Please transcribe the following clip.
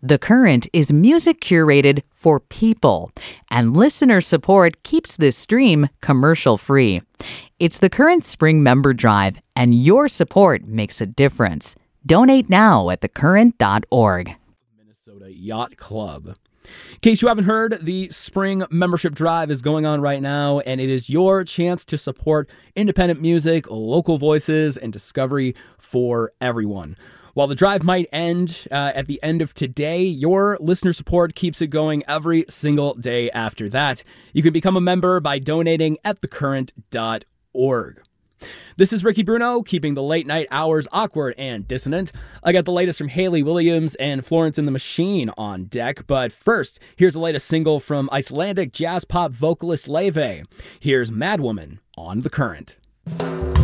The Current is music curated for people, and listener support keeps this stream commercial-free. It's the Current Spring Member Drive, and your support makes a difference. Donate now at thecurrent.org. Minnesota Yacht Club. In case you haven't heard, the Spring Membership Drive is going on right now, and it is your chance to support independent music, local voices, and discovery for everyone. While the drive might end at the end of today, your listener support keeps it going every single day after that. You can become a member by donating at thecurrent.org. This is Ricky Bruno, keeping the late night hours awkward and dissonant. I got the latest from Hayley Williams and Florence and the Machine on deck, but first, here's the latest single from Icelandic jazz pop vocalist Laufey. Here's Mad Woman on The Current.